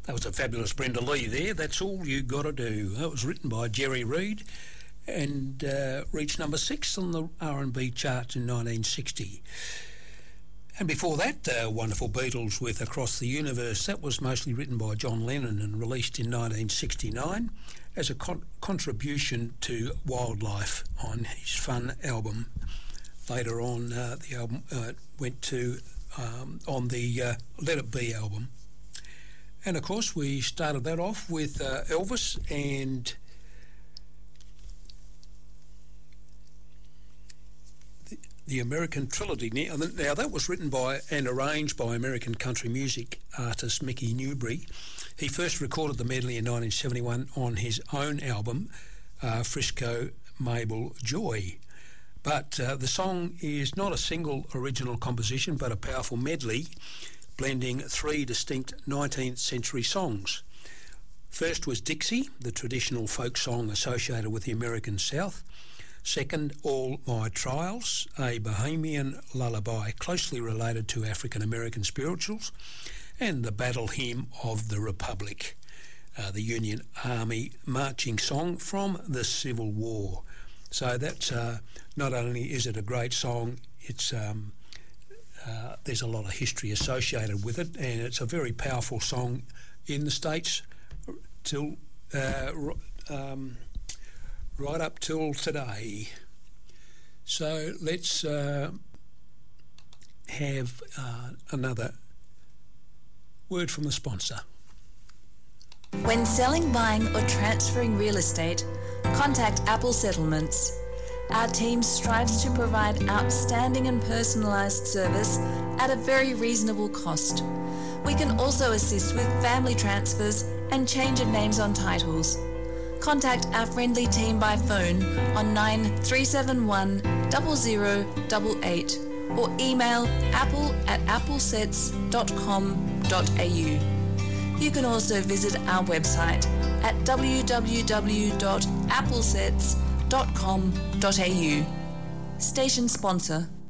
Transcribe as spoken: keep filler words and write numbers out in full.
That was a fabulous Brenda Lee there. That's All You Gotta Do. That was written by Jerry Reed and uh, reached number six on the R and B charts in nineteen sixty. And before that, uh, wonderful Beatles with Across the Universe. That was mostly written by John Lennon and released in nineteen sixty-nine as a con- contribution to Wildlife on his Fun album. Later on, uh, the album uh, went to um, on the uh, Let It Be album. And of course, we started that off with uh, Elvis and the, the American Trilogy. Now, now, that was written by and arranged by American country music artist Mickey Newbury. He first recorded the medley in nineteen seventy-one on his own album, uh, Frisco Mabel Joy. But uh, the song is not a single original composition, but a powerful medley blending three distinct nineteenth century songs. First was Dixie, the traditional folk song associated with the American South. Second, All My Trials, a Bohemian lullaby closely related to African American spirituals. And the Battle Hymn of the Republic, uh, the Union Army marching song from the Civil War. So that's uh, not only is it a great song, it's um, uh, there's a lot of history associated with it, and it's a very powerful song in the States till uh, um, right up till today. So let's uh, have uh, another word from the sponsor. When selling, buying or transferring real estate, contact Apple Settlements. Our team strives to provide outstanding and personalised service at a very reasonable cost. We can also assist with family transfers and change of names on titles. Contact our friendly team by phone on nine three seven one zero zero eight eight or email apple at applesets dot com dot a u. You can also visit our website at w w w dot applesets dot com dot a u. Station sponsor.